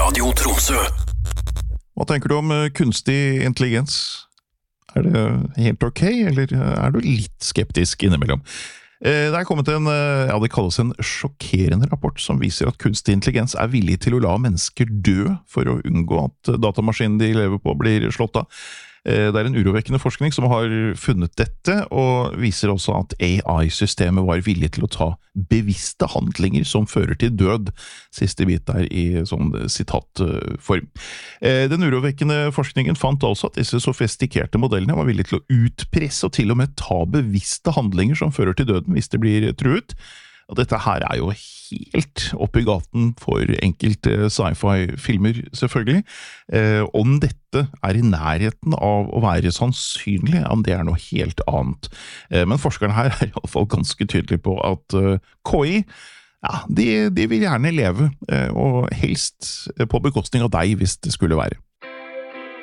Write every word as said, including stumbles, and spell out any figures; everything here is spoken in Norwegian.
Radio Tromsø. Hva tenker du om eh, kunstig intelligens? Er det helt ok, eller er du litt skeptisk innimellom? Eh, Det er kommet en, eh, ja, det kalles en sjokkerende rapport som viser at kunstig intelligens er villig til å la mennesker dø for å unngå at datamaskinen de lever på blir slått av. Eh, Det er en urovekkende forskning som har funnet dette, og viser også at A I-systemet var villig til å ta bevisste handlinger som fører til død. Siste bit der i sånn sitatform. Eh, Den urovekkende forskningen fant altså at disse sofistikerte modellene var villige til å utpresse og til og med ta bevisste handlinger som fører til døden hvis det blir truet. Og dette her er jo helt opp i gaten for enkelte sci-fi-filmer, selvfølgelig. Eh, om dette er i nærheten av å være sannsynlig, ja, det er noe helt annet. Eh, men forskerne her er i alle fall ganske tydelige på at eh, K I, ja, de, de vil gjerne leve, eh, og helst på bekostning av deg hvis det skulle være.